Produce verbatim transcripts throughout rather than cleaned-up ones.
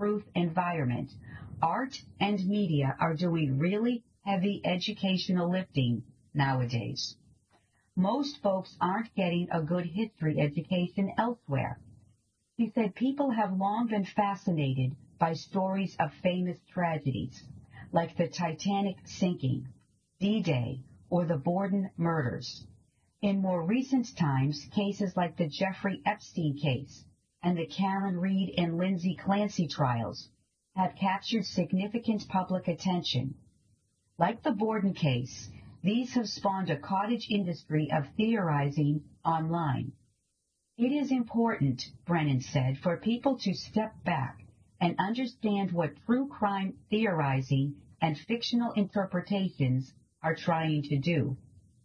truth environment, art and media are doing really heavy educational lifting nowadays. Most folks aren't getting a good history education elsewhere. He said people have long been fascinated by stories of famous tragedies, like the Titanic sinking, D-Day, or the Borden murders. In more recent times, cases like the Jeffrey Epstein case and the Karen Reed and Lindsay Clancy trials have captured significant public attention. Like the Borden case, these have spawned a cottage industry of theorizing online. It is important, Brennan said, for people to step back and understand what true crime theorizing and fictional interpretations are trying to do.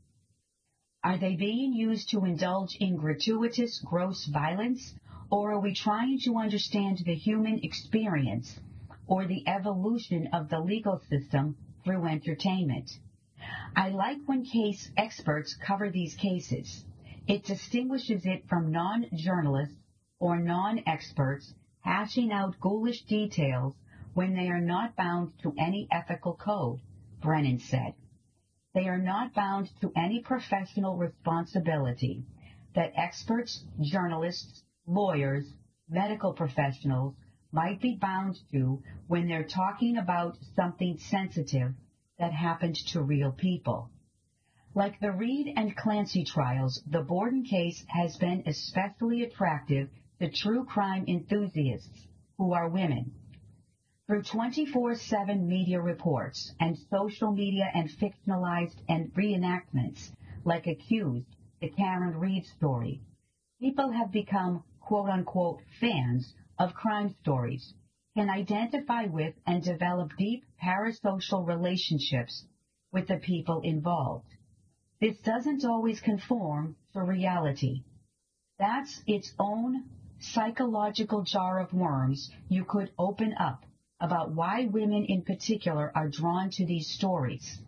Are they being used to indulge in gratuitous, gross violence, or are we trying to understand the human experience or the evolution of the legal system through entertainment? I like when case experts cover these cases. It distinguishes it from non-journalists or non-experts hashing out ghoulish details when they are not bound to any ethical code, Brennan said. They are not bound to any professional responsibility that experts, journalists, lawyers, medical professionals might be bound to when they're talking about something sensitive that happened to real people. Like the Reed and Clancy trials, the Borden case has been especially attractive to true crime enthusiasts who are women. Through twenty-four seven media reports and social media and fictionalized and reenactments like Accused, the Karen Reed story, people have become quote-unquote fans of crime stories, can identify with and develop deep parasocial relationships with the people involved. This doesn't always conform to reality. That's its own psychological jar of worms you could open up about why women in particular are drawn to these stories.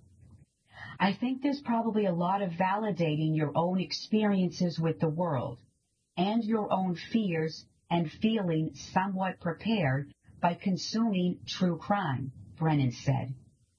I think there's probably a lot of validating your own experiences with the world and your own fears and feeling somewhat prepared by consuming true crime, Brennan said.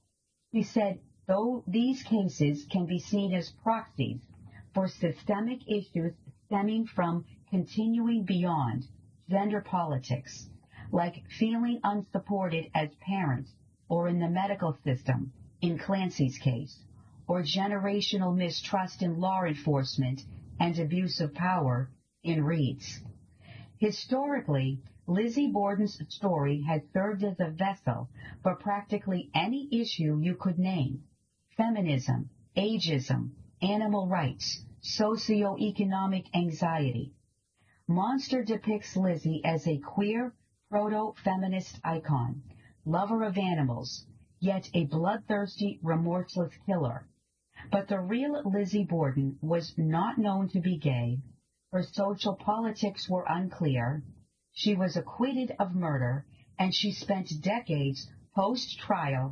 He said, though these cases can be seen as proxies for systemic issues stemming from continuing beyond gender politics, like feeling unsupported as parents or in the medical system in Clancy's case, or generational mistrust in law enforcement and abuse of power in Reed's. Historically, Lizzie Borden's story has served as a vessel for practically any issue you could name: feminism, ageism, animal rights, socioeconomic anxiety. Monster depicts Lizzie as a queer, proto-feminist icon, lover of animals, yet a bloodthirsty, remorseless killer. But the real Lizzie Borden was not known to be gay. Her social politics were unclear. She was acquitted of murder, and she spent decades post-trial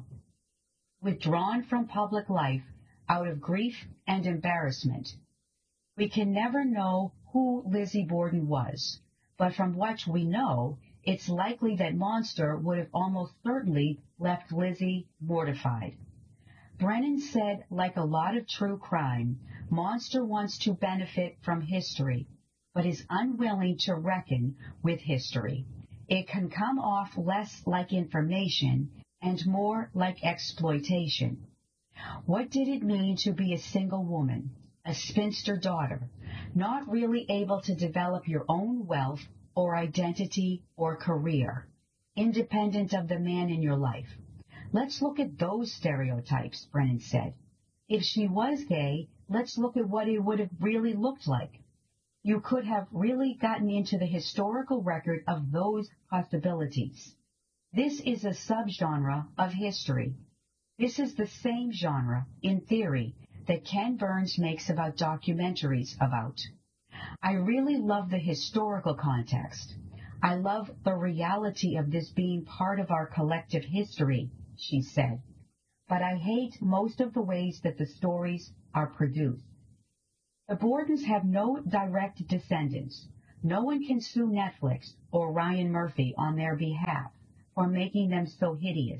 withdrawn from public life out of grief and embarrassment. We can never know who Lizzie Borden was, but from what we know, it's likely that Monster would have almost certainly left Lizzie mortified. Brennan said, like a lot of true crime, Monster wants to benefit from history, but is unwilling to reckon with history. It can come off less like information and more like exploitation. What did it mean to be a single woman, a spinster daughter, not really able to develop your own wealth or identity or career, independent of the man in your life? Let's look at those stereotypes, Brennan said. If she was gay, let's look at what it would have really looked like. You could have really gotten into the historical record of those possibilities. This is a subgenre of history. This is the same genre, in theory, that Ken Burns makes about documentaries about. I really love the historical context. I love the reality of this being part of our collective history, she said. But I hate most of the ways that the stories are produced. The Bordens have no direct descendants, No one can sue Netflix or Ryan Murphy on their behalf for making them so hideous.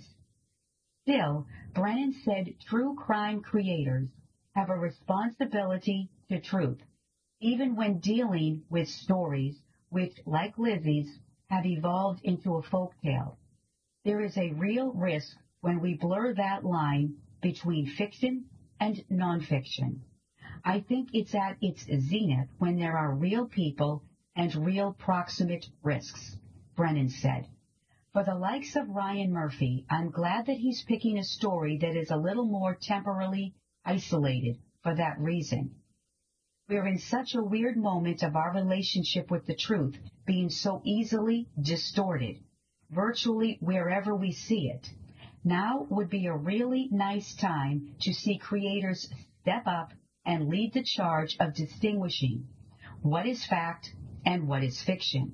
Still, Brennan said true crime creators have a responsibility to truth, even when dealing with stories which, like Lizzie's, have evolved into a folktale. There is a real risk when we blur that line between fiction and nonfiction. I think it's at its zenith when there are real people and real proximate risks, Brennan said. For the likes of Ryan Murphy, I'm glad that he's picking a story that is a little more temporally isolated for that reason. We're in such a weird moment of our relationship with the truth being so easily distorted, virtually wherever we see it. Now would be a really nice time to see creators step up and lead the charge of distinguishing what is fact and what is fiction.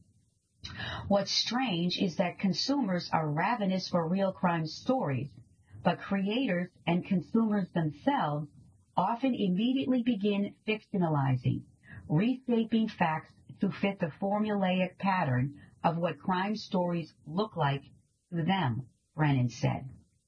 What's strange is that consumers are ravenous for real crime stories, but creators and consumers themselves often immediately begin fictionalizing, reshaping facts to fit the formulaic pattern of what crime stories look like to them, Brennan said.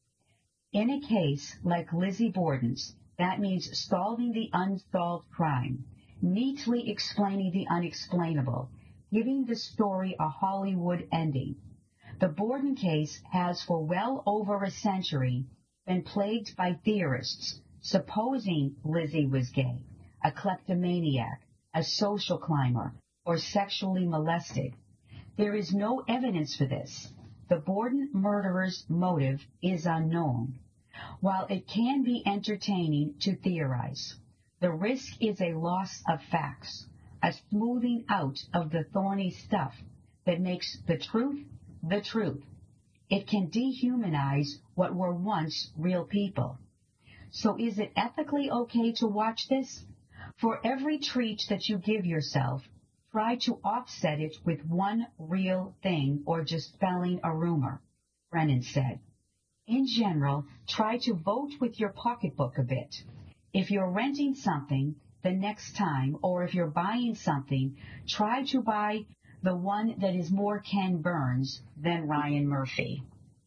In a case like Lizzie Borden's, that means solving the unsolved crime, neatly explaining the unexplainable, giving the story a Hollywood ending. The Borden case has for well over a century been plagued by theorists supposing Lizzie was gay, a kleptomaniac, a social climber, or sexually molested. There is no evidence for this. The Borden murderer's motive is unknown. While it can be entertaining to theorize, the risk is a loss of facts, a smoothing out of the thorny stuff that makes the truth the truth. It can dehumanize what were once real people. So is it ethically okay to watch this? For every treat that you give yourself, try to offset it with one real thing or dispelling a rumor, Brennan said. In general, try to vote with your pocketbook a bit. If you're renting something the next time, or if you're buying something, try to buy the one that is more Ken Burns than Ryan Murphy.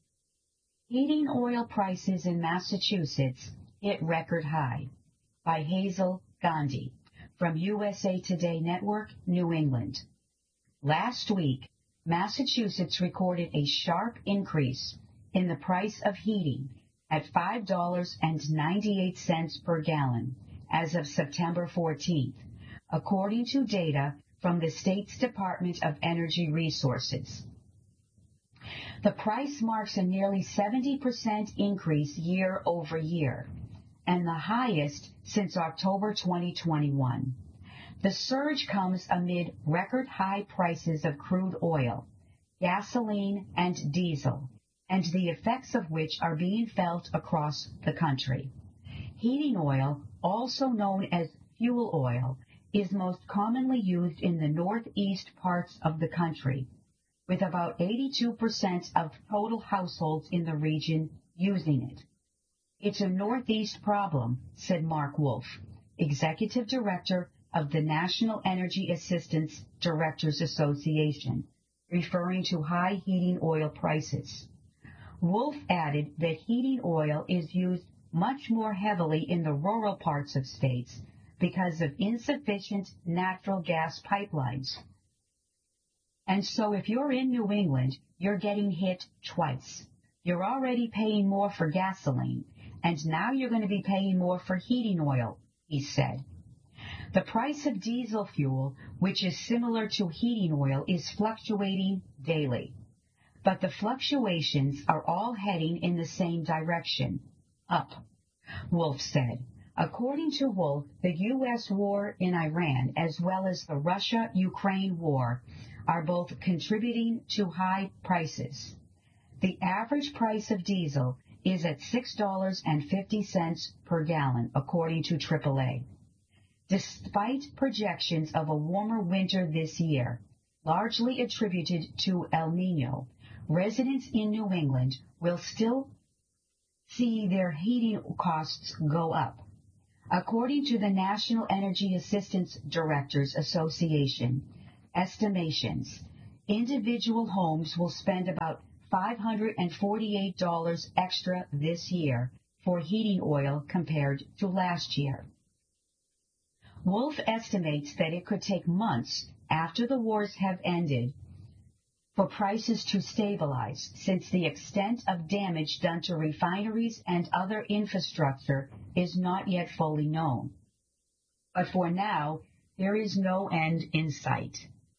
Heating oil prices in Massachusetts hit record high, by Hazel Gandhi from U S A Today Network, New England. Last week, Massachusetts recorded a sharp increase in the price of heating at five dollars and ninety-eight cents per gallon as of September fourteenth, according to data from the state's Department of Energy Resources. The price marks a nearly seventy percent increase year over year, and the highest since October twenty twenty-one. The surge comes amid record high prices of crude oil, gasoline, and diesel, and the effects of which are being felt across the country. Heating oil, also known as fuel oil, is most commonly used in the northeast parts of the country, with about eighty-two percent of total households in the region using it. It's a Northeast problem, said Mark Wolf, Executive Director of the National Energy Assistance Directors Association, referring to high heating oil prices. Wolf added that heating oil is used much more heavily in the rural parts of states because of insufficient natural gas pipelines. And so if you're in New England, you're getting hit twice. You're already paying more for gasoline, and now you're going to be paying more for heating oil, he said. The price of diesel fuel, which is similar to heating oil, is fluctuating daily. But the fluctuations are all heading in the same direction, up, Wolf said. According to Wolf, the U S war in Iran, as well as the Russia-Ukraine war, are both contributing to high prices. The average price of diesel is at six dollars and fifty cents per gallon, according to triple A. Despite projections of a warmer winter this year, largely attributed to El Nino, residents in New England will still see their heating costs go up. According to the National Energy Assistance Directors Association, estimations, individual homes will spend about five hundred forty-eight dollars extra this year for heating oil compared to last year. Wolf estimates that it could take months after the wars have ended for prices to stabilize, since the extent of damage done to refineries and other infrastructure is not yet fully known. But for now, there is no end in sight.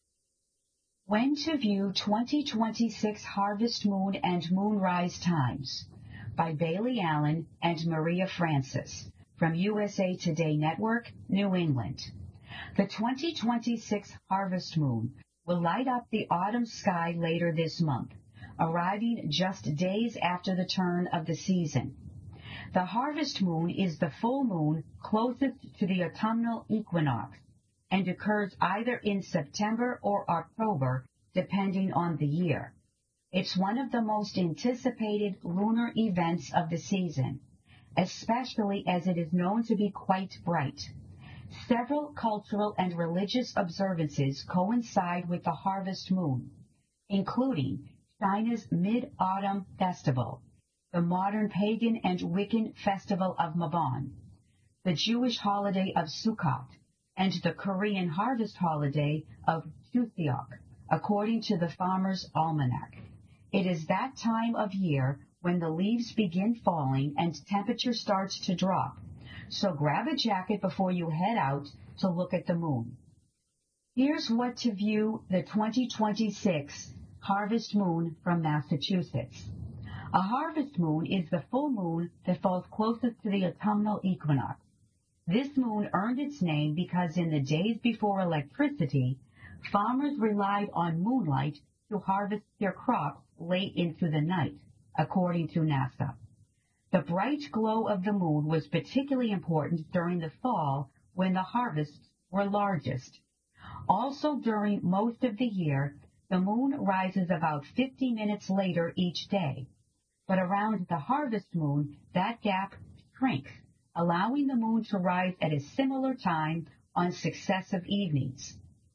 When to view twenty twenty-six harvest moon and moonrise times by Bailey Allen and Maria Francis from U S A Today Network, New England. The twenty twenty-six harvest moon will light up the autumn sky later this month, arriving just days after the turn of the season. The harvest moon is the full moon closest to the autumnal equinox and occurs either in September or October, depending on the year. It's one of the most anticipated lunar events of the season, especially as it is known to be quite bright. Several cultural and religious observances coincide with the harvest moon, including China's Mid-Autumn Festival, the modern pagan and Wiccan festival of Mabon, the Jewish holiday of Sukkot, and the Korean harvest holiday of Chuseok, according to the Farmer's Almanac. It is that time of year when the leaves begin falling and temperature starts to drop, so grab a jacket before you head out to look at the moon. Here's what to view the twenty twenty-six harvest moon from Massachusetts. A harvest moon is the full moon that falls closest to the autumnal equinox. This moon earned its name because in the days before electricity, farmers relied on moonlight to harvest their crops late into the night, according to NASA. The bright glow of the moon was particularly important during the fall when the harvests were largest. Also during most of the year, the moon rises about fifty minutes later each day. But around the harvest moon, that gap shrinks, allowing the moon to rise at a similar time on successive evenings.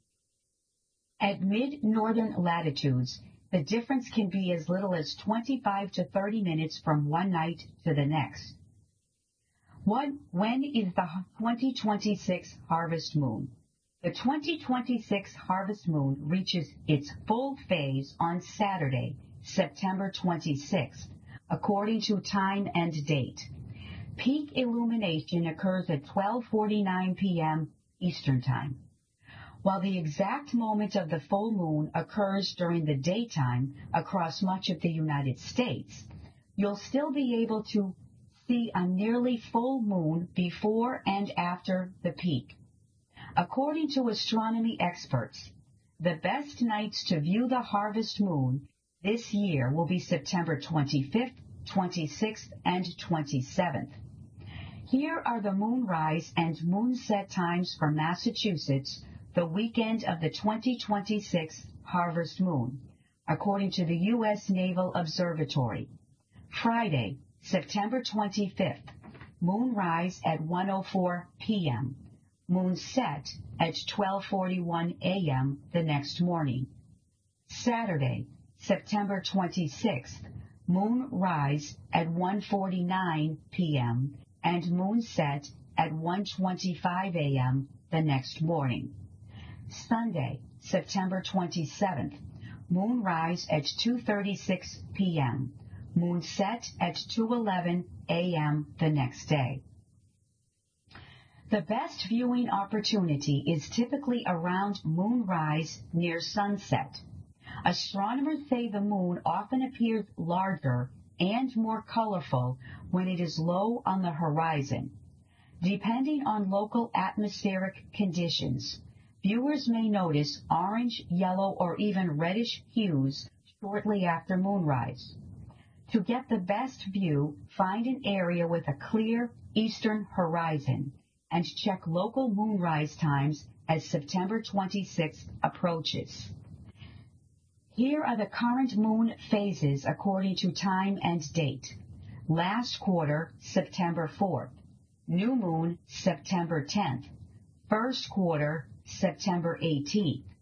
At mid-northern latitudes, the difference can be as little as twenty-five to thirty minutes from one night to the next. What, when is the twenty twenty-six harvest moon? The twenty twenty-six harvest moon reaches its full phase on Saturday, September twenty-sixth, according to time and date. Peak illumination occurs at twelve forty-nine p.m. Eastern Time. While the exact moment of the full moon occurs during the daytime across much of the United States, you'll still be able to see a nearly full moon before and after the peak. According to astronomy experts, the best nights to view the harvest moon this year will be September twenty-fifth, twenty-sixth, and twenty-seventh. Here are the moonrise and moonset times for Massachusetts the weekend of the twenty twenty-six harvest moon, according to the U S Naval Observatory. Friday, September twenty-fifth, moonrise at one oh four p.m., moonset at twelve forty-one a.m. the next morning. Saturday, September twenty-sixth, moonrise at one forty-nine p.m. and moonset at one twenty-five a.m. the next morning. Sunday, September twenty-seventh, moonrise at two thirty-six p.m., moonset at two eleven a.m. the next day. The best viewing opportunity is typically around moonrise near sunset. Astronomers say the moon often appears larger and more colorful when it is low on the horizon. Depending on local atmospheric conditions, viewers may notice orange, yellow, or even reddish hues shortly after moonrise. To get the best view, find an area with a clear eastern horizon and check local moonrise times as September twenty-sixth approaches. Here are the current moon phases according to time and date. Last quarter, September fourth. New moon, September tenth. First quarter, September eighteenth.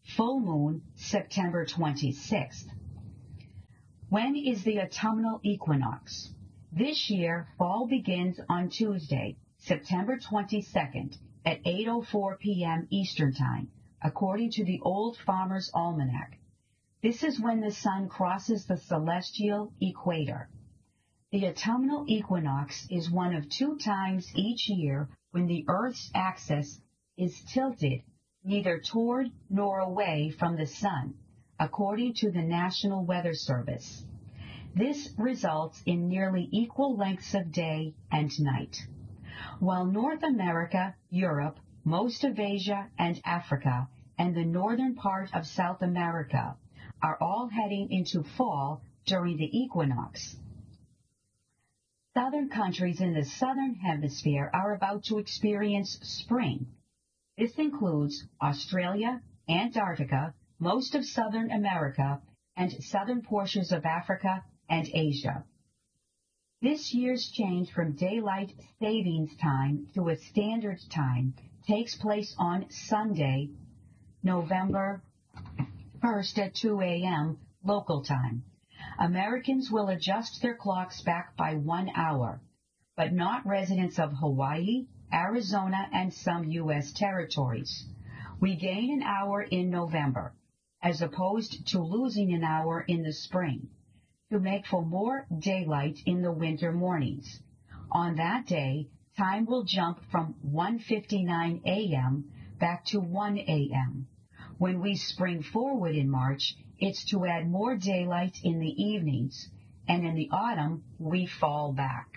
Full moon, September twenty-sixth. When is the autumnal equinox? This year, fall begins on Tuesday, September twenty-second at eight oh four p.m. Eastern Time, according to the Old Farmer's Almanac. This is when the sun crosses the celestial equator. The autumnal equinox is one of two times each year when the Earth's axis is tilted neither toward nor away from the sun, according to the National Weather Service. This results in nearly equal lengths of day and night. While North America, Europe, most of Asia and Africa, and the northern part of South America are all heading into fall during the equinox, southern countries in the southern hemisphere are about to experience spring. This includes Australia, Antarctica, most of Southern America, and southern portions of Africa and Asia. This year's change from daylight savings time to a standard time takes place on Sunday, November first at two a.m. local time. Americans will adjust their clocks back by one hour, but not residents of Hawaii, Arizona, and some U S territories. We gain an hour in November, as opposed to losing an hour in the spring, to make for more daylight in the winter mornings. On that day, time will jump from one fifty-nine a.m. back to one a.m. When we spring forward in March, it's to add more daylight in the evenings, and in the autumn, we fall back.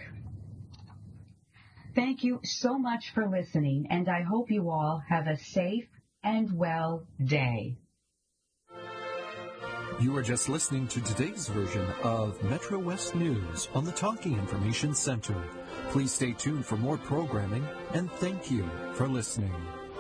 Thank you so much for listening, and I hope you all have a safe and well day. You are just listening to today's version of Metro West News on the Talking Information Center. Please stay tuned for more programming, and thank you for listening.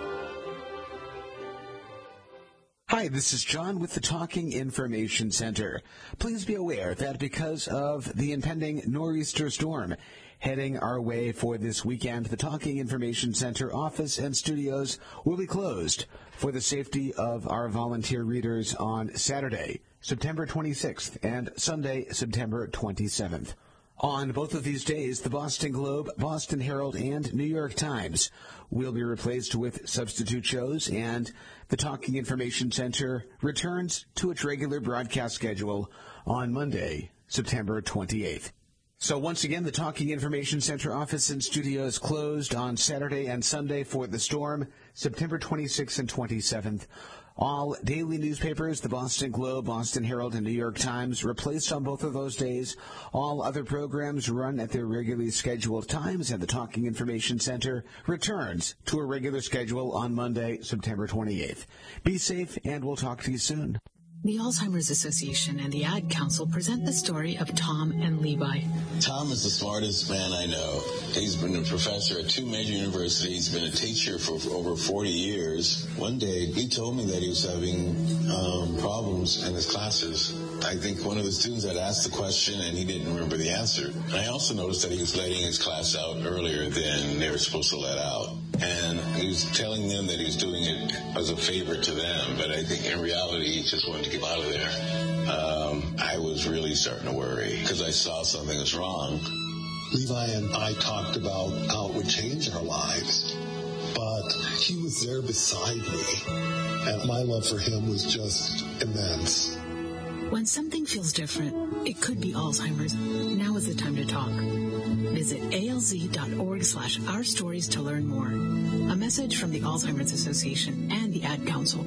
Hi, this is John with the Talking Information Center. Please be aware that because of the impending nor'easter storm heading our way for this weekend, the Talking Information Center office and studios will be closed for the safety of our volunteer readers on Saturday, September twenty-sixth, and Sunday, September twenty-seventh. On both of these days, the Boston Globe, Boston Herald, and New York Times will be replaced with substitute shows, and the Talking Information Center returns to its regular broadcast schedule on Monday, September twenty-eighth. So once again, the Talking Information Center office and studios closed on Saturday and Sunday for the storm, September twenty-sixth and twenty-seventh. All daily newspapers, the Boston Globe, Boston Herald, and New York Times, replaced on both of those days. All other programs run at their regularly scheduled times, and the Talking Information Center returns to a regular schedule on Monday, September twenty-eighth. Be safe, and we'll talk to you soon. The Alzheimer's Association and the Ad Council present the story of Tom and Levi. Tom is the smartest man I know. He's been a professor at two major universities, been a teacher for, for over forty years. One day, he told me that he was having um, problems in his classes. I think one of the students had asked the question and he didn't remember the answer. And I also noticed that he was letting his class out earlier than they were supposed to let out. And he was telling them that he was doing it as a favor to them, but I think in reality he just wanted to get out of there. Um, I was really starting to worry because I saw something was wrong. Levi and I talked about how it would change our lives, but he was there beside me, and my love for him was just immense. When something feels different, it could be Alzheimer's. Now is the time to talk. Visit alz.org slash our stories to learn more. A message from the Alzheimer's Association and the Ad Council.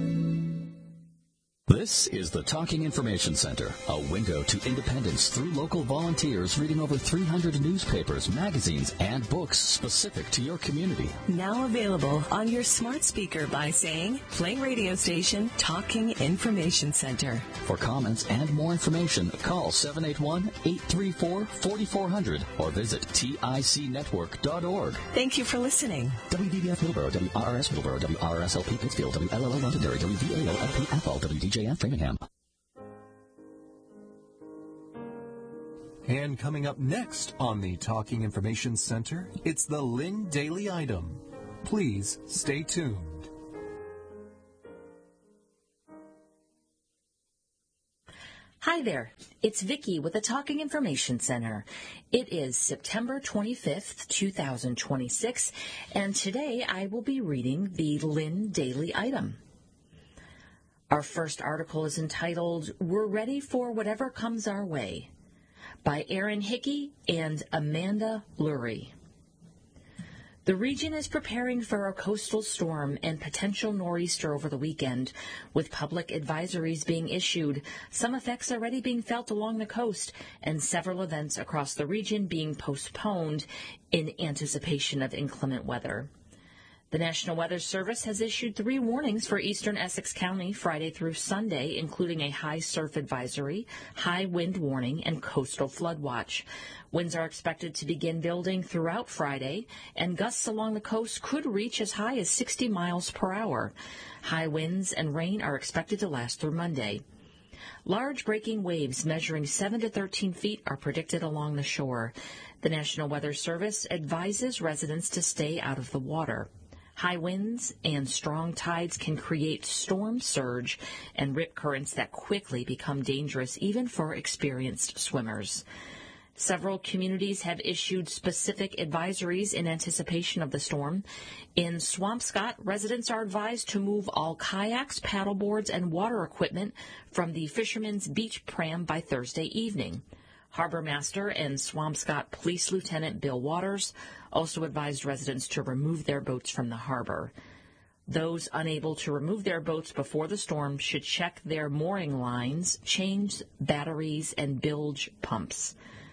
This is the Talking Information Center, a window to independence through local volunteers reading over three hundred newspapers, magazines, and books specific to your community. Now available on your smart speaker by saying, play radio station Talking Information Center. For comments and more information, call seven eight one, eight three four, four four zero zero or visit tic network dot org. Thank you for listening. W D B F Middleborough, W R R S Middleborough, W R R S L P Pittsfield, W L L O Londonderry, W V A O L P Athol, W D J F Framingham. And coming up next on the Talking Information Center, it's the Lynn Daily Item. Please stay tuned. Hi there, it's Vicki with the Talking Information Center. It is September twenty-fifth, two thousand twenty-six, and today I will be reading the Lynn Daily Item. Our first article is entitled, We're Ready for Whatever Comes Our Way, by Aaron Hickey and Amanda Lurie. The region is preparing for a coastal storm and potential nor'easter over the weekend, with public advisories being issued, some effects already being felt along the coast, and several events across the region being postponed in anticipation of inclement weather. The National Weather Service has issued three warnings for eastern Essex County Friday through Sunday, including a high surf advisory, high wind warning, and coastal flood watch. Winds are expected to begin building throughout Friday, and gusts along the coast could reach as high as sixty miles per hour. High winds and rain are expected to last through Monday. Large breaking waves measuring seven to thirteen feet are predicted along the shore. The National Weather Service advises residents to stay out of the water. High winds and strong tides can create storm surge and rip currents that quickly become dangerous even for experienced swimmers. Several communities have issued specific advisories in anticipation of the storm. In Swampscott, residents are advised to move all kayaks, paddleboards, and water equipment from the Fisherman's Beach Pram by Thursday evening. Harbor Master and Swampscott Police Lieutenant Bill Waters also advised residents to remove their boats from the harbor. Those unable to remove their boats before the storm should check their mooring lines, change batteries, and bilge pumps.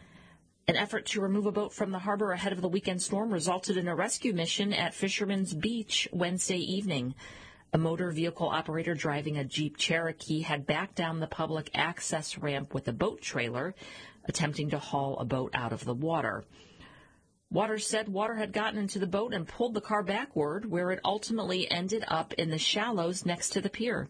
An effort to remove a boat from the harbor ahead of the weekend storm resulted in a rescue mission at Fisherman's Beach Wednesday evening. A motor vehicle operator driving a Jeep Cherokee had backed down the public access ramp with a boat trailer, attempting to haul a boat out of the water. Waters said water had gotten into the boat and pulled the car backward, where it ultimately ended up in the shallows next to the pier.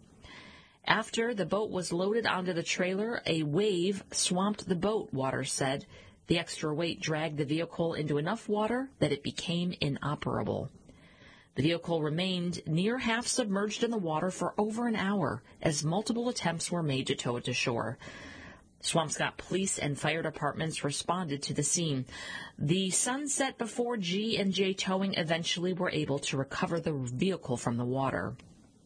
After the boat was loaded onto the trailer, a wave swamped the boat, Waters said. The extra weight dragged the vehicle into enough water that it became inoperable. The vehicle remained near half submerged in the water for over an hour as multiple attempts were made to tow it to shore. Swampscott police and fire departments responded to the scene. The sun set before G and J Towing eventually were able to recover the vehicle from the water.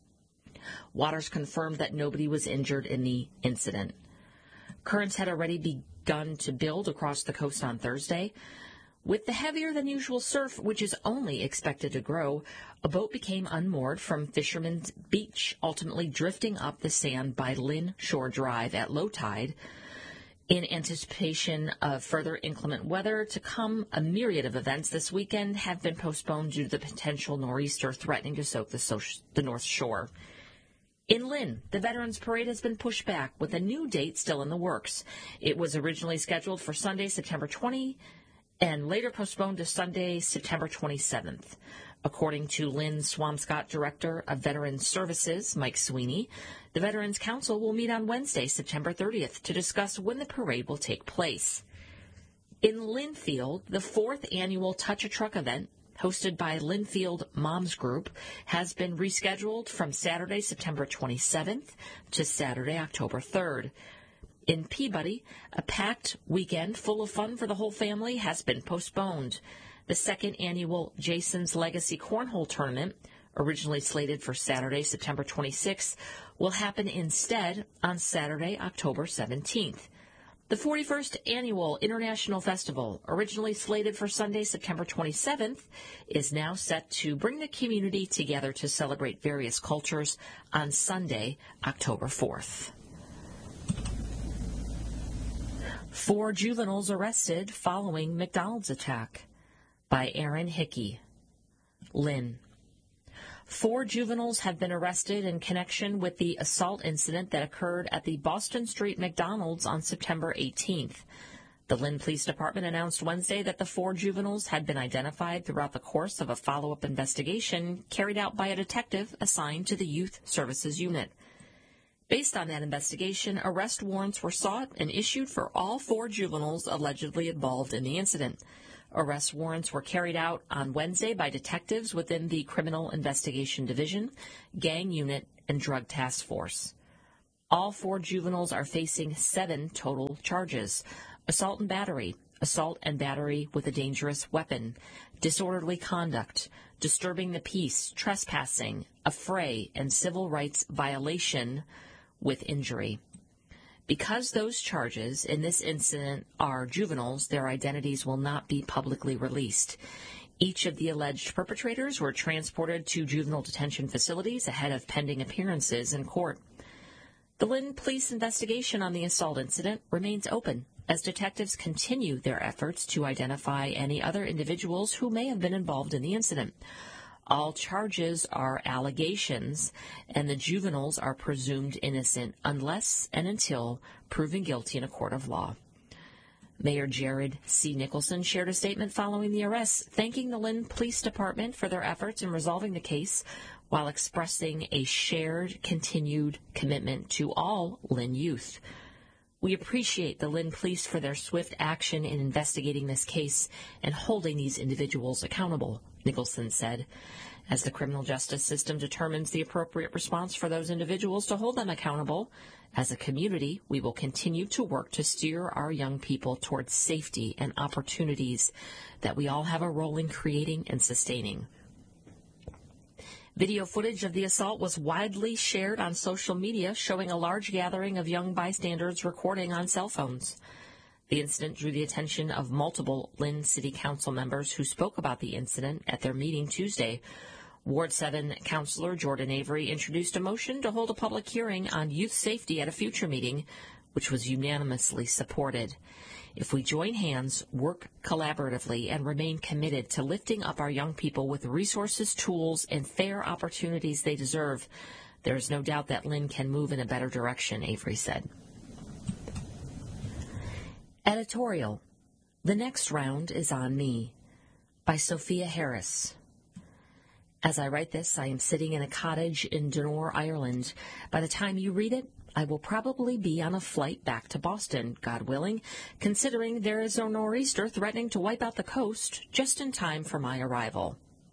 Waters confirmed that nobody was injured in the incident. Currents had already begun to build across the coast on Thursday. With the heavier-than-usual surf, which is only expected to grow, a boat became unmoored from Fisherman's Beach, ultimately drifting up the sand by Lynn Shore Drive at low tide. In anticipation of further inclement weather to come, a myriad of events this weekend have been postponed due to the potential nor'easter threatening to soak the, so- the North Shore. In Lynn, the Veterans Parade has been pushed back, with a new date still in the works. It was originally scheduled for Sunday, September twentieth, and later postponed to Sunday, September twenty-seventh. According to Lynn Swampscott Director of Veterans Services, Mike Sweeney, the Veterans Council will meet on Wednesday, September thirtieth, to discuss when the parade will take place. In Linfield, the fourth annual Touch a Truck event, hosted by Linfield Moms Group, has been rescheduled from Saturday, September twenty-seventh to Saturday, October third. In Peabody, a packed weekend full of fun for the whole family has been postponed. The second annual Jason's Legacy Cornhole Tournament, originally slated for Saturday, September twenty-sixth, will happen instead on Saturday, October seventeenth. The forty-first Annual International Festival, originally slated for Sunday, September twenty-seventh, is now set to bring the community together to celebrate various cultures on Sunday, October fourth. Four juveniles arrested following McDonald's attack, by Aaron Hickey. Lynn. Four juveniles have been arrested in connection with the assault incident that occurred at the Boston Street McDonald's on September eighteenth. The Lynn Police Department announced Wednesday that the four juveniles had been identified throughout the course of a follow-up investigation carried out by a detective assigned to the Youth Services Unit. Based on that investigation, arrest warrants were sought and issued for all four juveniles allegedly involved in the incident. Arrest warrants were carried out on Wednesday by detectives within the Criminal Investigation Division, Gang Unit, and Drug Task Force. All four juveniles are facing seven total charges: assault and battery, assault and battery with a dangerous weapon, disorderly conduct, disturbing the peace, trespassing, affray, and civil rights violation with injury. Because those charges in this incident are juveniles, their identities will not be publicly released. Each of the alleged perpetrators were transported to juvenile detention facilities ahead of pending appearances in court. The Lynn police investigation on the assault incident remains open as detectives continue their efforts to identify any other individuals who may have been involved in the incident. All charges are allegations, and the juveniles are presumed innocent unless and until proven guilty in a court of law. Mayor Jared C. Nicholson shared a statement following the arrest, thanking the Lynn Police Department for their efforts in resolving the case, while expressing a shared, continued commitment to all Lynn youth. We appreciate the Lynn Police for their swift action in investigating this case and holding these individuals accountable, Nicholson said. As the criminal justice system determines the appropriate response for those individuals to hold them accountable, as a community, we will continue to work to steer our young people towards safety and opportunities that we all have a role in creating and sustaining. Video footage of the assault was widely shared on social media, showing a large gathering of young bystanders recording on cell phones. The incident drew the attention of multiple Lynn City Council members who spoke about the incident at their meeting Tuesday. Ward seven Councilor Jordan Avery introduced a motion to hold a public hearing on youth safety at a future meeting, which was unanimously supported. If we join hands, work collaboratively, and remain committed to lifting up our young people with resources, tools, and fair opportunities they deserve, there is no doubt that Lynn can move in a better direction, Avery said. Editorial: The Next Round is on Me, by Sophia Harris. As I write this, I am sitting in a cottage in Donore, Ireland. By the time you read it, I will probably be on a flight back to Boston, God willing, considering there is a nor'easter threatening to wipe out the coast just in time for my arrival.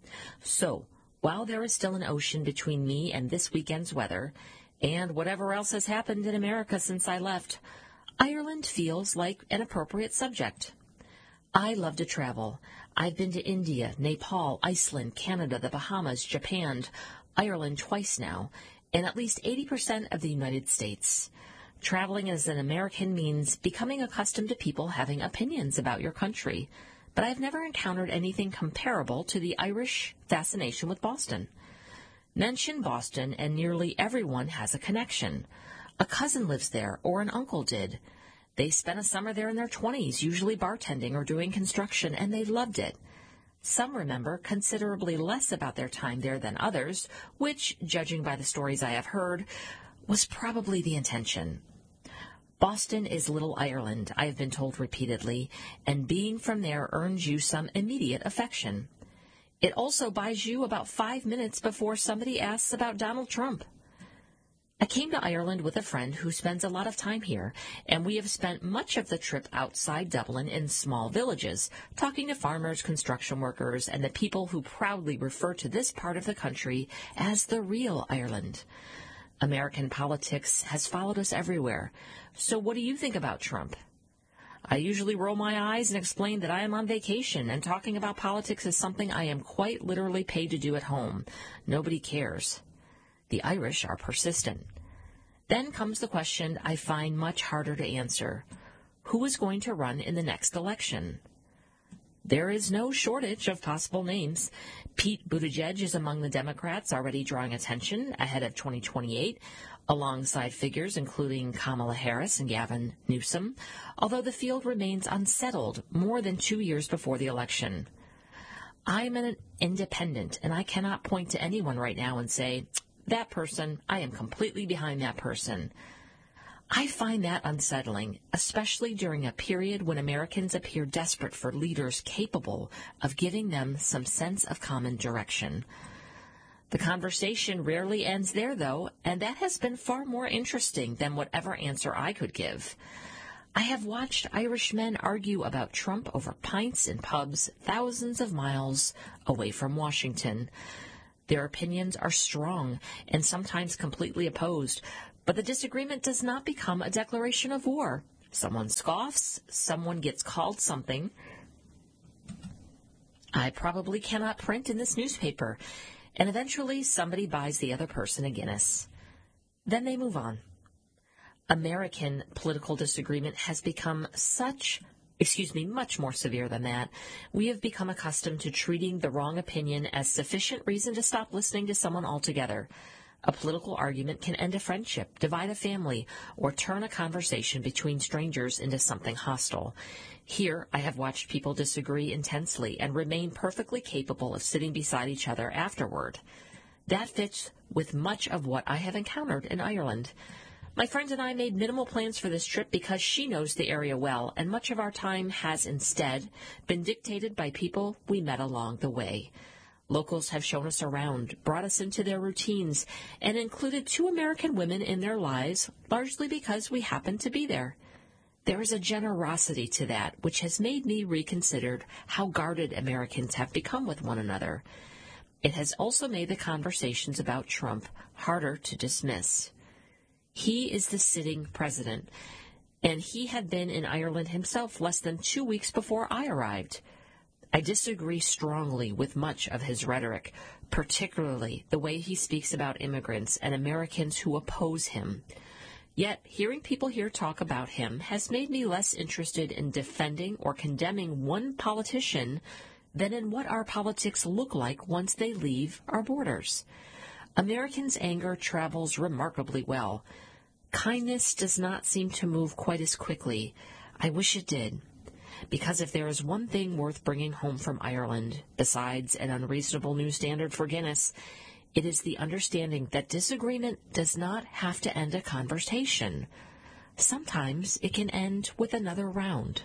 So, while there is still an ocean between me and this weekend's weather, and whatever else has happened in America since I left, Ireland feels like an appropriate subject. I love to travel. I've been to India, Nepal, Iceland, Canada, the Bahamas, Japan, Ireland twice now, and at least eighty percent of the United States. Traveling as an American means becoming accustomed to people having opinions about your country, but I've never encountered anything comparable to the Irish fascination with Boston. Mention Boston and nearly everyone has a connection. A cousin lives there, or an uncle did. They spent a summer there in their twenties, usually bartending or doing construction, and they loved it. Some remember considerably less about their time there than others, which, judging by the stories I have heard, was probably the intention. Boston is Little Ireland, I have been told repeatedly, and being from there earns you some immediate affection. It also buys you about five minutes before somebody asks about Donald Trump. I came to Ireland with a friend who spends a lot of time here, and we have spent much of the trip outside Dublin in small villages, talking to farmers, construction workers, and the people who proudly refer to this part of the country as the real Ireland. American politics has followed us everywhere. So what do you think about Trump? I usually roll my eyes and explain that I am on vacation, and talking about politics is something I am quite literally paid to do at home. Nobody cares. The Irish are persistent. Then comes the question I find much harder to answer. Who is going to run in the next election? There is no shortage of possible names. Pete Buttigieg is among the Democrats already drawing attention ahead of twenty twenty-eight, alongside figures including Kamala Harris and Gavin Newsom, although the field remains unsettled more than two years before the election. I'm an independent, and I cannot point to anyone right now and say, that person, I am completely behind that person. I find that unsettling, especially during a period when Americans appear desperate for leaders capable of giving them some sense of common direction. The conversation rarely ends there, though, and that has been far more interesting than whatever answer I could give. I have watched Irishmen argue about Trump over pints in pubs thousands of miles away from Washington. Their opinions are strong and sometimes completely opposed, But the disagreement does not become a declaration of war. Someone scoffs, someone gets called something I probably cannot print in this newspaper, and eventually somebody buys the other person a Guinness. Then they move on. American political disagreement has become such, excuse me, much more severe than that. We have become accustomed to treating the wrong opinion as sufficient reason to stop listening to someone altogether. A political argument can end a friendship, divide a family, or turn a conversation between strangers into something hostile. Here, I have watched people disagree intensely and remain perfectly capable of sitting beside each other afterward. That fits with much of what I have encountered in Ireland. My friend and I made minimal plans for this trip because she knows the area well, and much of our time has instead been dictated by people we met along the way. Locals have shown us around, brought us into their routines, and included two American women in their lives, largely because we happened to be there. There is a generosity to that which has made me reconsider how guarded Americans have become with one another. It has also made the conversations about Trump harder to dismiss. He is the sitting president, and he had been in Ireland himself less than two weeks before I arrived. I disagree strongly with much of his rhetoric, particularly the way he speaks about immigrants and Americans who oppose him. Yet, hearing people here talk about him has made me less interested in defending or condemning one politician than in what our politics look like once they leave our borders. Americans' anger travels remarkably well. Kindness does not seem to move quite as quickly. I wish it did. Because if there is one thing worth bringing home from Ireland, besides an unreasonable new standard for Guinness, it is the understanding that disagreement does not have to end a conversation. Sometimes it can end with another round.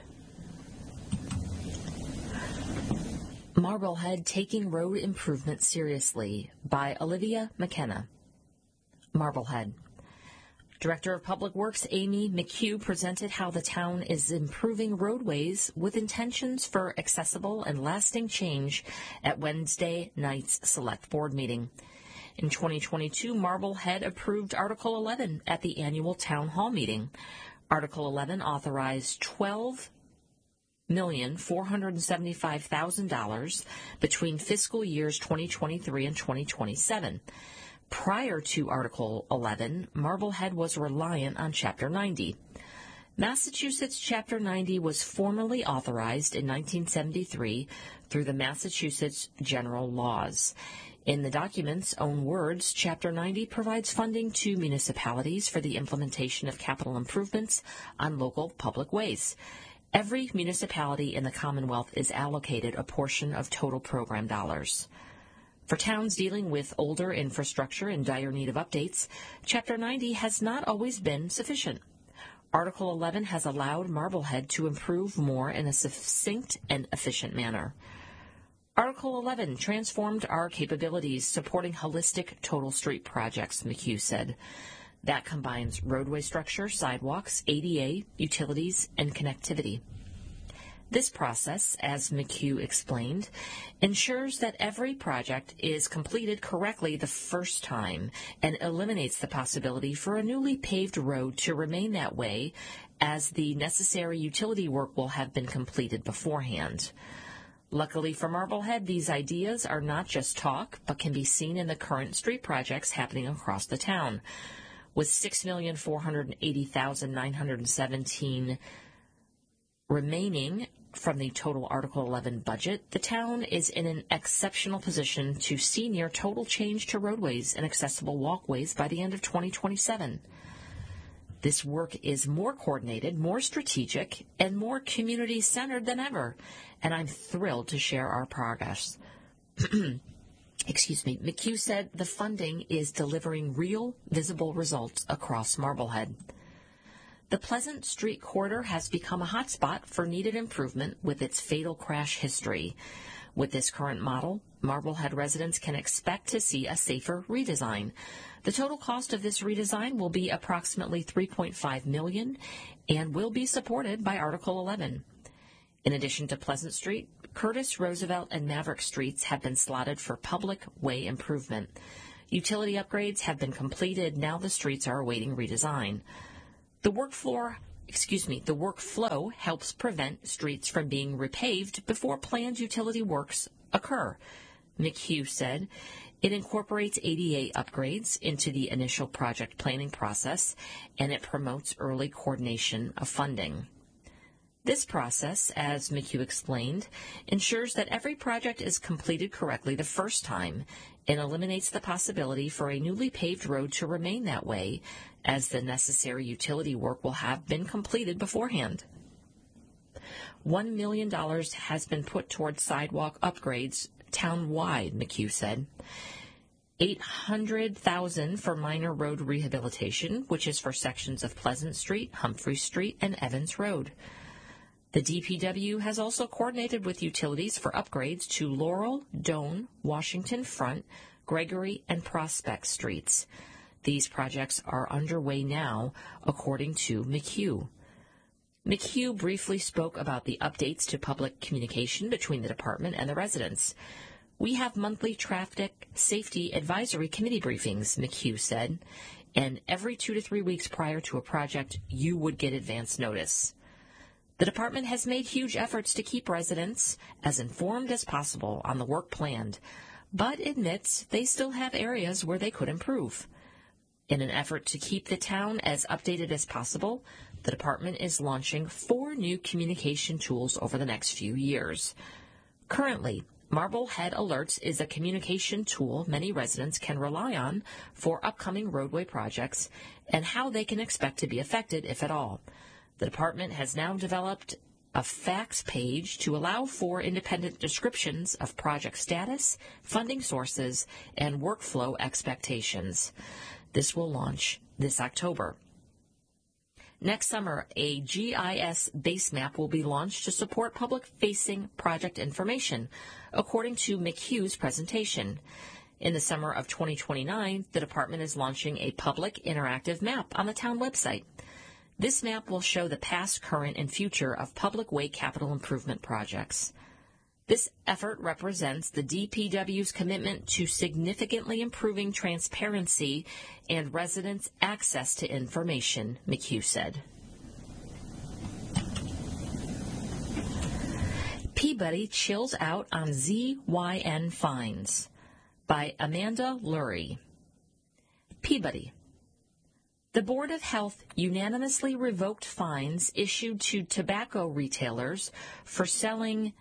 Marblehead Taking Road Improvement Seriously by Olivia McKenna. Marblehead. Director of Public Works Amy McHugh presented how the town is improving roadways with intentions for accessible and lasting change at Wednesday night's Select Board meeting. In twenty twenty-two, Marblehead approved Article eleven at the annual Town Hall meeting. Article eleven authorized twelve million four hundred seventy-five thousand dollars between fiscal years twenty twenty-three and twenty twenty-seven. Prior to Article eleven, Marblehead was reliant on Chapter ninety. Massachusetts Chapter ninety was formally authorized in nineteen seventy-three through the Massachusetts General Laws. In the document's own words, Chapter ninety provides funding to municipalities for the implementation of capital improvements on local public ways. Every municipality in the Commonwealth is allocated a portion of total program dollars. For towns dealing with older infrastructure in dire need of updates, Chapter ninety has not always been sufficient. Article eleven has allowed Marblehead to improve more in a succinct and efficient manner. Article eleven transformed our capabilities supporting holistic total street projects, McHugh said. That combines roadway structure, sidewalks, A D A, utilities, and connectivity. This process, as McHugh explained, ensures that every project is completed correctly the first time and eliminates the possibility for a newly paved road to remain that way, as the necessary utility work will have been completed beforehand. Luckily for Marblehead, these ideas are not just talk, but can be seen in the current street projects happening across the town. With six million four hundred eighty thousand nine hundred seventeen remaining from the total Article eleven budget, the town is in an exceptional position to see near total change to roadways and accessible walkways by the end of twenty twenty-seven. This work is more coordinated, more strategic, and more community-centered than ever, and I'm thrilled to share our progress. Excuse me, McHugh said the funding is delivering real, visible results across Marblehead. The Pleasant Street corridor has become a hotspot for needed improvement with its fatal crash history. With this current model, Marblehead residents can expect to see a safer redesign. The total cost of this redesign will be approximately three point five million dollars and will be supported by Article eleven. In addition to Pleasant Street, Curtis, Roosevelt, and Maverick Streets have been slotted for public way improvement. Utility upgrades have been completed. Now the streets are awaiting redesign. The work floor, excuse me, the workflow helps prevent streets from being repaved before planned utility works occur, McHugh said. It incorporates A D A upgrades into the initial project planning process, and it promotes early coordination of funding. This process, as McHugh explained, ensures that every project is completed correctly the first time and eliminates the possibility for a newly paved road to remain that way, as the necessary utility work will have been completed beforehand. One million dollars has been put towards sidewalk upgrades town-wide, McHugh said. eight hundred thousand dollars for minor road rehabilitation, which is for sections of Pleasant Street, Humphrey Street, and Evans Road. The D P W has also coordinated with utilities for upgrades to Laurel, Doane, Washington Front, Gregory, and Prospect Streets. These projects are underway now, according to McHugh. McHugh briefly spoke about the updates to public communication between the department and the residents. We have monthly traffic safety advisory committee briefings, McHugh said, and every two to three weeks prior to a project, you would get advance notice. The department has made huge efforts to keep residents as informed as possible on the work planned, but admits they still have areas where they could improve. In an effort to keep the town as updated as possible, the department is launching four new communication tools over the next few years. Currently, Marblehead Alerts is a communication tool many residents can rely on for upcoming roadway projects and how they can expect to be affected, if at all. The department has now developed a facts page to allow for independent descriptions of project status, funding sources, and workflow expectations. This will launch this October. Next summer, a G I S base map will be launched to support public-facing project information, according to McHugh's presentation. In the summer of twenty twenty-nine, the department is launching a public interactive map on the town website. This map will show the past, current, and future of public way capital improvement projects. This effort represents the D P W's commitment to significantly improving transparency and residents' access to information, McHugh said. Peabody chills out on Z Y N fines by Amanda Lurie. Peabody. The Board of Health unanimously revoked fines issued to tobacco retailers for selling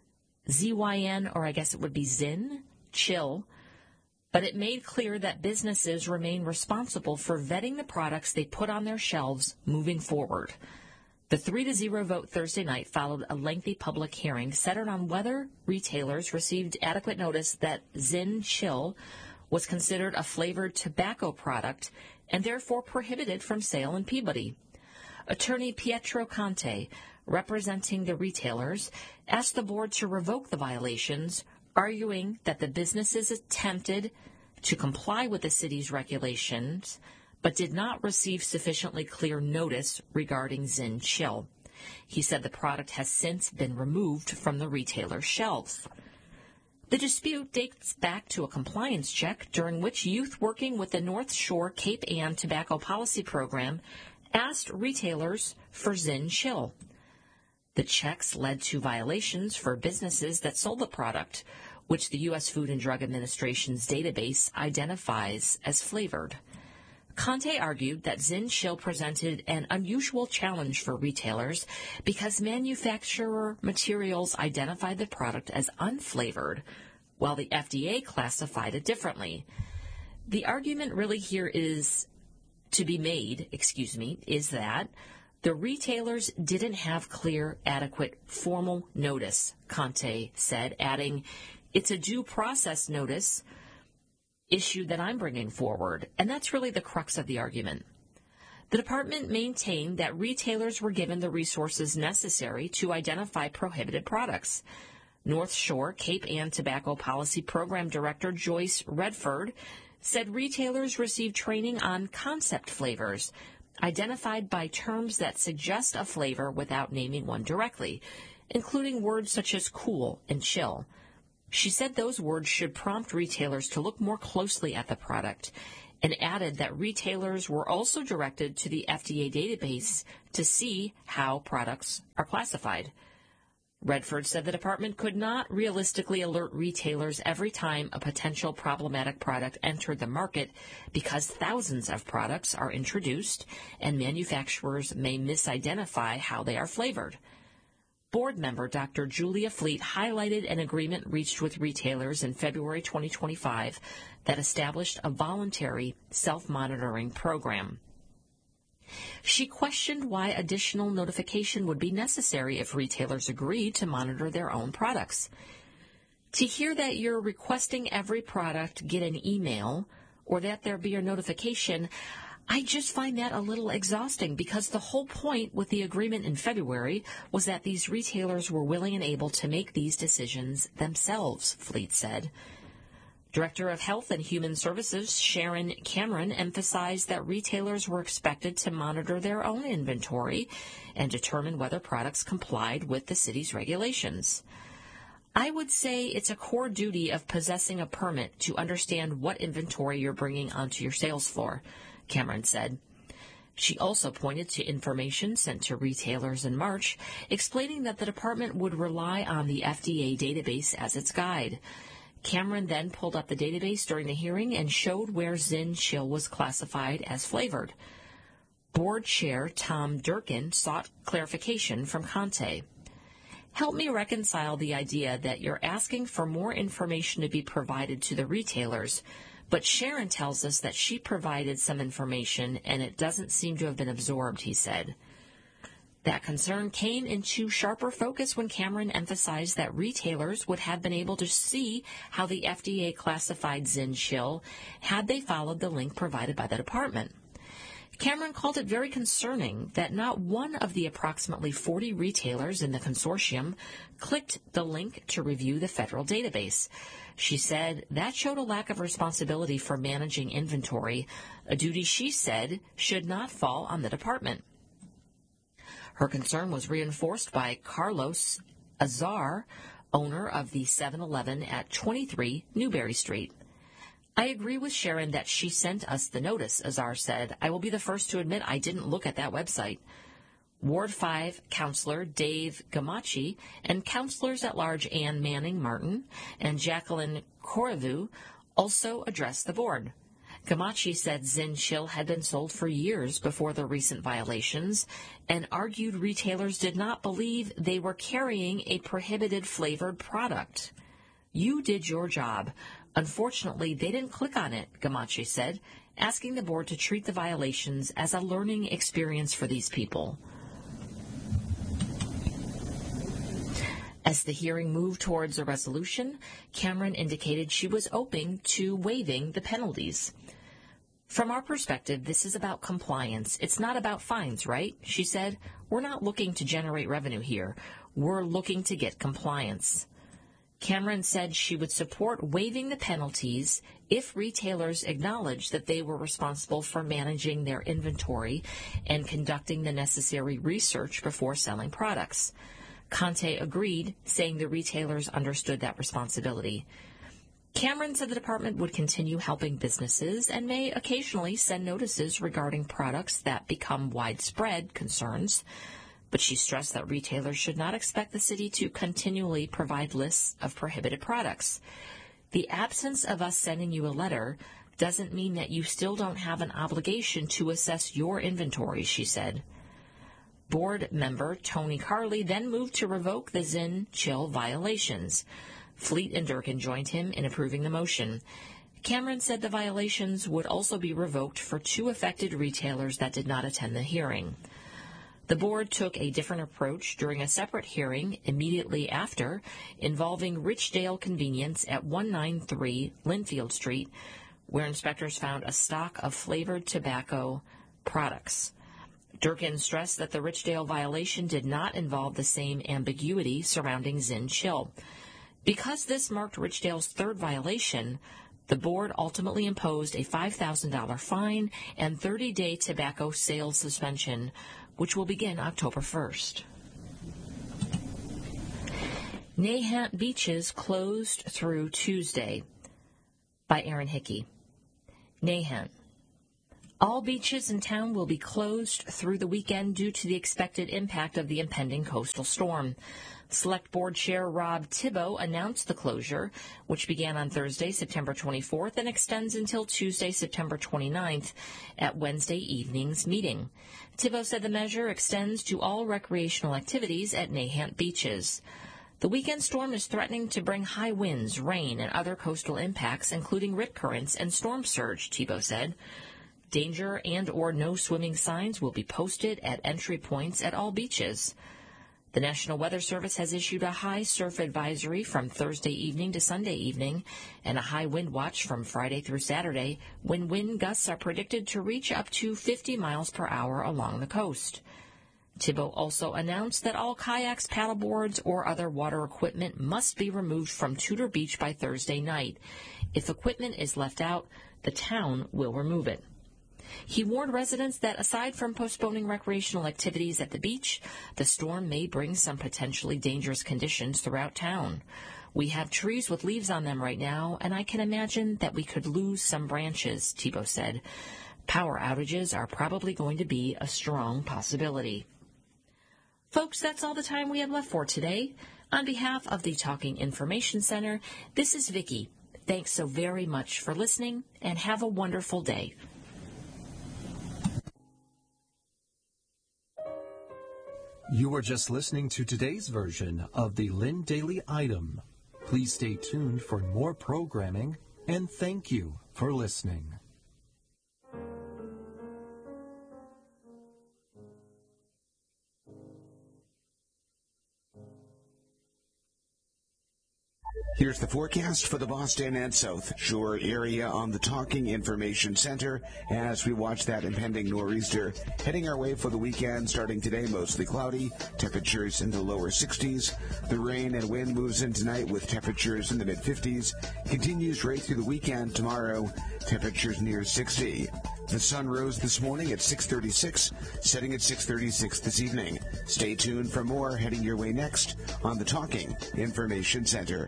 Z Y N, or I guess it would be Zyn, chill, but it made clear that businesses remain responsible for vetting the products they put on their shelves moving forward. The three to zero vote Thursday night followed a lengthy public hearing centered on whether retailers received adequate notice that Zyn Chill was considered a flavored tobacco product and therefore prohibited from sale in Peabody. Attorney Pietro Conte, representing the retailers, asked the board to revoke the violations, arguing that the businesses attempted to comply with the city's regulations but did not receive sufficiently clear notice regarding Zyn Chill. He said the product has since been removed from the retailer's shelves. The dispute dates back to a compliance check during which youth working with the North Shore Cape Ann Tobacco Policy Program asked retailers for Zyn Chill. The checks led to violations for businesses that sold the product, which the U S Food and Drug Administration's database identifies as flavored. Conte argued that Zyn Chill presented an unusual challenge for retailers because manufacturer materials identified the product as unflavored, while the F D A classified it differently. The argument really here is to be made, excuse me, is that the retailers didn't have clear, adequate, formal notice, Conte said, adding, it's a due process notice issue that I'm bringing forward, and that's really the crux of the argument. The department maintained that retailers were given the resources necessary to identify prohibited products. North Shore Cape Ann Tobacco Policy Program Director Joyce Redford said retailers received training on concept flavors, identified by terms that suggest a flavor without naming one directly, including words such as cool and chill. She said those words should prompt retailers to look more closely at the product, and added that retailers were also directed to the F D A database to see how products are classified. Redford said the department could not realistically alert retailers every time a potential problematic product entered the market because thousands of products are introduced and manufacturers may misidentify how they are flavored. Board member Doctor Julia Fleet highlighted an agreement reached with retailers in February twenty twenty-five that established a voluntary self-monitoring program. She questioned why additional notification would be necessary if retailers agreed to monitor their own products. To hear that you're requesting every product get an email or that there be a notification, I just find that a little exhausting because the whole point with the agreement in February was that these retailers were willing and able to make these decisions themselves, Fleet said. Director of Health and Human Services Sharon Cameron emphasized that retailers were expected to monitor their own inventory and determine whether products complied with the city's regulations. I would say it's a core duty of possessing a permit to understand what inventory you're bringing onto your sales floor, Cameron said. She also pointed to information sent to retailers in March, explaining that the department would rely on the F D A database as its guide. Cameron then pulled up the database during the hearing and showed where Zinn Chill was classified as flavored. Board Chair Tom Durkin sought clarification from Conte. Help me reconcile the idea that you're asking for more information to be provided to the retailers, but Sharon tells us that she provided some information and it doesn't seem to have been absorbed, he said. That concern came into sharper focus when Cameron emphasized that retailers would have been able to see how the F D A classified Zinn Chill had they followed the link provided by the department. Cameron called it very concerning that not one of the approximately forty retailers in the consortium clicked the link to review the federal database. She said that showed a lack of responsibility for managing inventory, a duty she said should not fall on the department. Her concern was reinforced by Carlos Azar, owner of the seven eleven at twenty-three Newberry Street. I agree with Sharon that she sent us the notice, Azar said. I will be the first to admit I didn't look at that website. Ward five Councilor Dave Gamachi and Councilors at Large Ann Manning Martin and Jacqueline Corriveau also addressed the board. Gamachi said Zinn Chill had been sold for years before the recent violations and argued retailers did not believe they were carrying a prohibited flavored product. You did your job. Unfortunately, they didn't click on it, Gamachi said, asking the board to treat the violations as a learning experience for these people. As the hearing moved towards a resolution, Cameron indicated she was open to waiving the penalties. From our perspective, this is about compliance. It's not about fines, right? She said, we're not looking to generate revenue here. We're looking to get compliance. Cameron said she would support waiving the penalties if retailers acknowledge that they were responsible for managing their inventory and conducting the necessary research before selling products. Conte agreed, saying the retailers understood that responsibility. Cameron said the department would continue helping businesses and may occasionally send notices regarding products that become widespread concerns, but she stressed that retailers should not expect the city to continually provide lists of prohibited products. The absence of us sending you a letter doesn't mean that you still don't have an obligation to assess your inventory, she said. Board member Tony Carley then moved to revoke the Zinn Chill violations. Fleet and Durkin joined him in approving the motion. Cameron said the violations would also be revoked for two affected retailers that did not attend the hearing. The board took a different approach during a separate hearing immediately after involving Richdale Convenience at one ninety-three Linfield Street, where inspectors found a stock of flavored tobacco products. Durkin stressed that the Richdale violation did not involve the same ambiguity surrounding Zinn Chill. Because this marked Richdale's third violation, the board ultimately imposed a five thousand dollars fine and thirty-day tobacco sales suspension, which will begin October first. Nahant beaches closed through Tuesday. By Aaron Hickey. Nahant. All beaches in town will be closed through the weekend due to the expected impact of the impending coastal storm. Select Board Chair Rob Thibault announced the closure, which began on Thursday, September twenty-fourth, and extends until Tuesday, September twenty-ninth, at Wednesday evening's meeting. Thibault said the measure extends to all recreational activities at Nahant beaches. The weekend storm is threatening to bring high winds, rain, and other coastal impacts, including rip currents and storm surge, Thibault said. Danger and or no swimming signs will be posted at entry points at all beaches. The National Weather Service has issued a high surf advisory from Thursday evening to Sunday evening and a high wind watch from Friday through Saturday, when wind gusts are predicted to reach up to fifty miles per hour along the coast. Thibault also announced that all kayaks, paddleboards, or other water equipment must be removed from Tudor Beach by Thursday night. If equipment is left out, the town will remove it. He warned residents that aside from postponing recreational activities at the beach, the storm may bring some potentially dangerous conditions throughout town. We have trees with leaves on them right now, and I can imagine that we could lose some branches, Thibault said. Power outages are probably going to be a strong possibility. Folks, that's all the time we have left for today. On behalf of the Talking Information Center, this is Vicki. Thanks so very much for listening, and have a wonderful day. You were just listening to today's version of the Lynn Daily Item. Please stay tuned for more programming, and thank you for listening. Here's the forecast for the Boston and South Shore area on the Talking Information Center as we watch that impending nor'easter heading our way for the weekend. Starting today, mostly cloudy, temperatures in the lower sixties. The rain and wind moves in tonight with temperatures in the mid-fifties. Continues right through the weekend tomorrow, temperatures near sixty. The sun rose this morning at six thirty-six, setting at six thirty-six this evening. Stay tuned for more heading your way next on the Talking Information Center.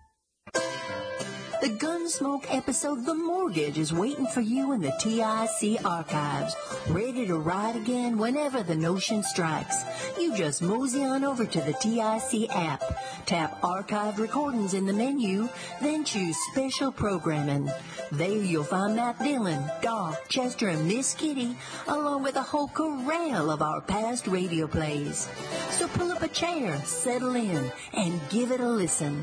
The Gunsmoke episode The Mortgage is waiting for you in the T I C archives, ready to ride again whenever the notion strikes. You just mosey on over to the T I C app, tap Archived Recordings in the menu, then choose Special Programming. There you'll find Matt Dillon, Doc, Chester, and Miss Kitty, along with a whole corral of our past radio plays. So pull up a chair, settle in, and give it a listen.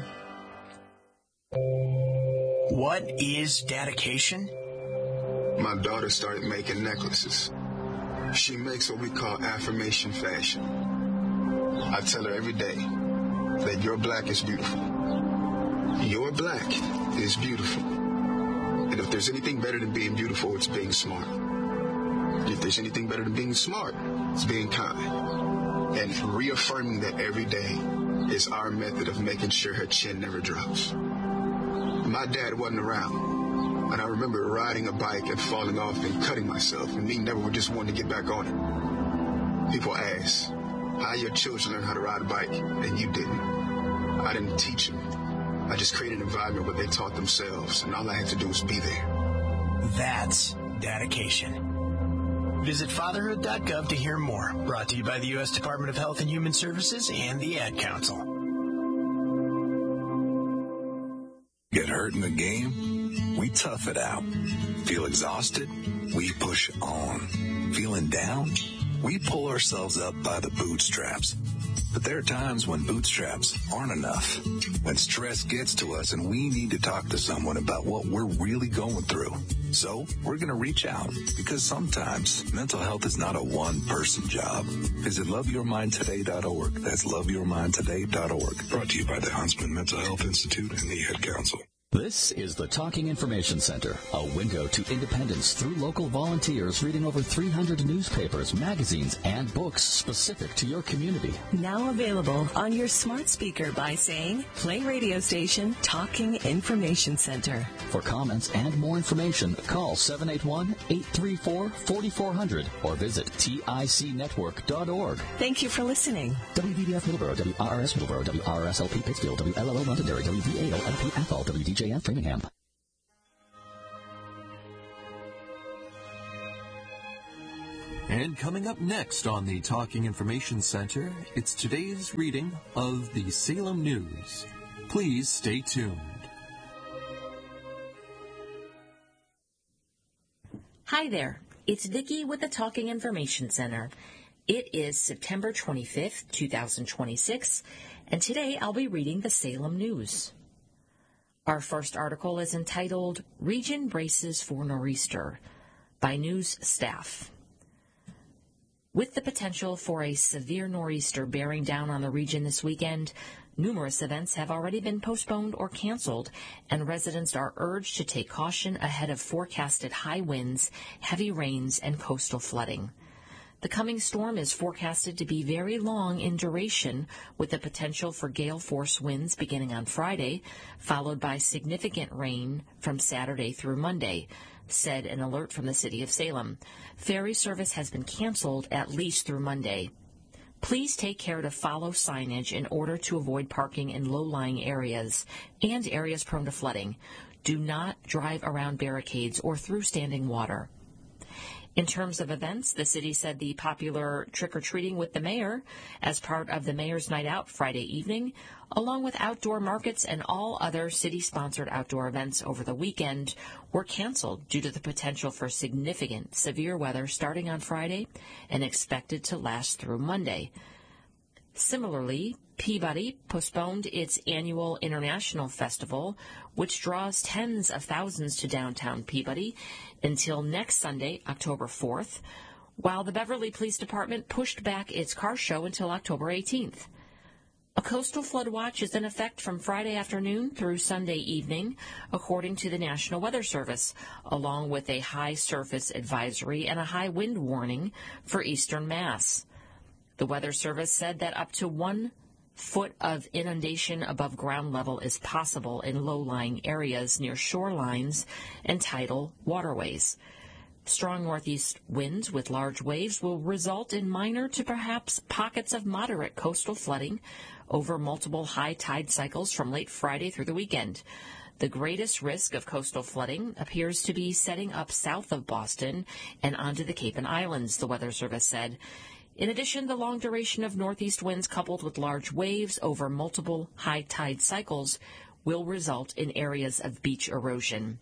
What is dedication? My daughter started making necklaces. She makes what we call affirmation fashion. I tell her every day that your black is beautiful. Your black is beautiful. And if there's anything better than being beautiful, it's being smart. If there's anything better than being smart, it's being kind. And reaffirming that every day is our method of making sure her chin never drops. My dad wasn't around, and I remember riding a bike and falling off and cutting myself, and me never just wanting to get back on it. People ask, how your children learn how to ride a bike, and you didn't. I didn't teach them. I just created an environment where they taught themselves, and all I had to do was be there. That's dedication. Visit fatherhood dot gov to hear more. Brought to you by the U S Department of Health and Human Services and the Ad Council. Get hurt in the game? We tough it out. Feel exhausted? We push on. Feeling down? We pull ourselves up by the bootstraps. But there are times when bootstraps aren't enough. When stress gets to us and we need to talk to someone about what we're really going through. So we're going to reach out because sometimes mental health is not a one-person job. Visit love your mind today dot org. That's love your mind today dot org. Brought to you by the Huntsman Mental Health Institute and the Ad Council. This is the Talking Information Center, a window to independence through local volunteers reading over three hundred newspapers, magazines, and books specific to your community. Now available on your smart speaker by saying, play radio station Talking Information Center. For comments and more information, call seven eight one, eight three four, four four zero zero or visit tic network dot org. Thank you for listening. W V B F Middleborough, W R R S Middleborough, W R R S L P Pittsfield, W L L O Londonderry, W V A L L P Athol, W D J F Framingham. And coming up next on the Talking Information Center, it's today's reading of the Salem News. Please stay tuned. Hi there, it's Vicki with the Talking Information Center. It is September twenty-fifth, two thousand twenty-six, and today I'll be reading the Salem News. Our first article is entitled, Region Braces for Nor'easter, by news staff. With the potential for a severe nor'easter bearing down on the region this weekend, numerous events have already been postponed or canceled, and residents are urged to take caution ahead of forecasted high winds, heavy rains, and coastal flooding. The coming storm is forecasted to be very long in duration, with the potential for gale force winds beginning on Friday, followed by significant rain from Saturday through Monday, said an alert from the city of Salem. Ferry service has been canceled at least through Monday. Please take care to follow signage in order to avoid parking in low-lying areas and areas prone to flooding. Do not drive around barricades or through standing water. In terms of events, the city said the popular trick-or-treating with the mayor as part of the Mayor's Night Out Friday evening, along with outdoor markets and all other city-sponsored outdoor events over the weekend, were canceled due to the potential for significant severe weather starting on Friday and expected to last through Monday. Similarly, Peabody postponed its annual International Festival, which draws tens of thousands to downtown Peabody, until next Sunday, October fourth, while the Beverly Police Department pushed back its car show until October eighteenth. A coastal flood watch is in effect from Friday afternoon through Sunday evening, according to the National Weather Service, along with a high surface advisory and a high wind warning for eastern Mass. The Weather Service said that up to one foot of inundation above ground level is possible in low-lying areas near shorelines and tidal waterways. Strong northeast winds with large waves will result in minor to perhaps pockets of moderate coastal flooding over multiple high tide cycles from late Friday through the weekend. The greatest risk of coastal flooding appears to be setting up south of Boston and onto the Cape and Islands, the Weather Service said. In addition, the long duration of northeast winds coupled with large waves over multiple high tide cycles will result in areas of beach erosion.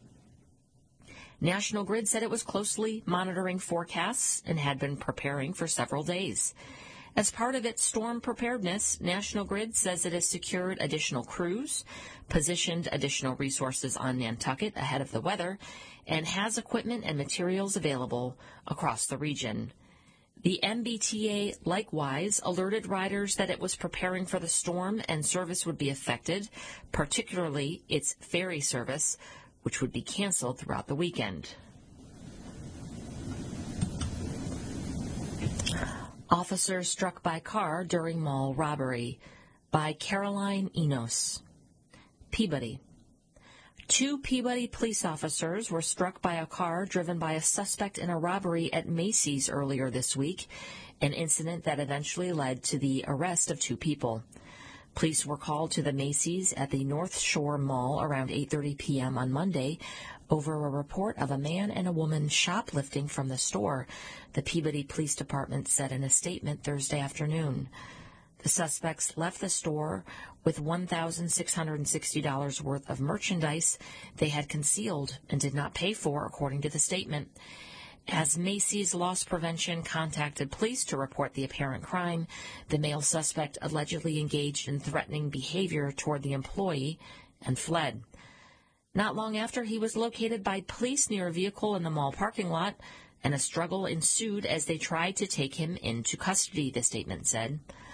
National Grid said it was closely monitoring forecasts and had been preparing for several days. As part of its storm preparedness, National Grid says it has secured additional crews, positioned additional resources on Nantucket ahead of the weather, and has equipment and materials available across the region. The M B T A likewise alerted riders that it was preparing for the storm and service would be affected, particularly its ferry service, which would be canceled throughout the weekend. Officers struck by car during mall robbery, by Caroline Enos. Peabody. Two Peabody police officers were struck by a car driven by a suspect in a robbery at Macy's earlier this week, an incident that eventually led to the arrest of two people. Police were called to the Macy's at the North Shore Mall around eight thirty p.m. on Monday over a report of a man and a woman shoplifting from the store, the Peabody Police Department said in a statement Thursday afternoon. The suspects left the store with one thousand six hundred sixty dollars worth of merchandise they had concealed and did not pay for, according to the statement. As Macy's Loss Prevention contacted police to report the apparent crime, the male suspect allegedly engaged in threatening behavior toward the employee and fled. Not long after, he was located by police near a vehicle in the mall parking lot, and a struggle ensued as they tried to take him into custody, the statement said.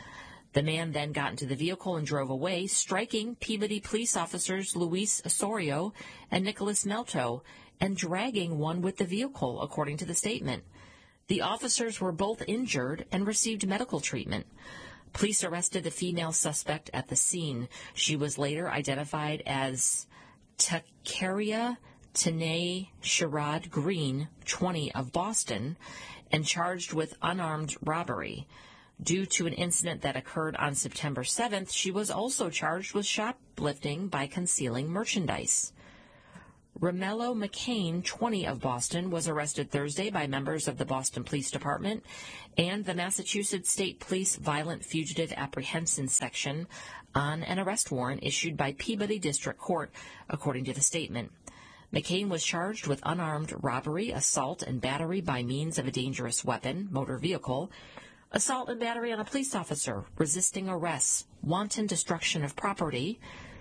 The man then got into the vehicle and drove away, striking Peabody police officers Luis Osorio and Nicholas Melto and dragging one with the vehicle, according to the statement. The officers were both injured and received medical treatment. Police arrested the female suspect at the scene. She was later identified as Takaria Tanae Sherrod Green, twenty, of Boston, and charged with unarmed robbery. Due to an incident that occurred on September seventh, she was also charged with shoplifting by concealing merchandise. Romello McCain, twenty, of Boston, was arrested Thursday by members of the Boston Police Department and the Massachusetts State Police Violent Fugitive Apprehension Section on an arrest warrant issued by Peabody District Court, according to the statement. McCain was charged with unarmed robbery, assault, and battery by means of a dangerous weapon, motor vehicle, assault and battery on a police officer, resisting arrest, wanton destruction of property,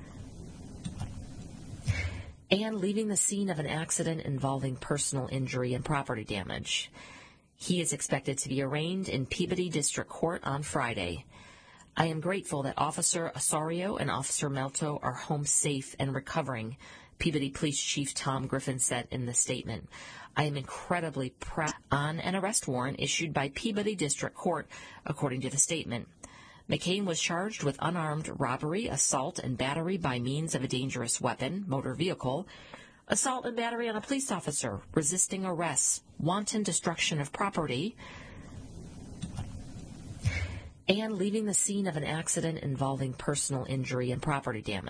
and leaving the scene of an accident involving personal injury and property damage. He is expected to be arraigned in Peabody District Court on Friday. I am grateful that Officer Osorio and Officer Melto are home safe and recovering, Peabody Police Chief Tom Griffin said in the statement. I am incredibly proud on an arrest warrant issued by Peabody District Court, according to the statement. McCain was charged with unarmed robbery, assault, and battery by means of a dangerous weapon, motor vehicle, assault and battery on a police officer, resisting arrest, wanton destruction of property, and leaving the scene of an accident involving personal injury and property damage.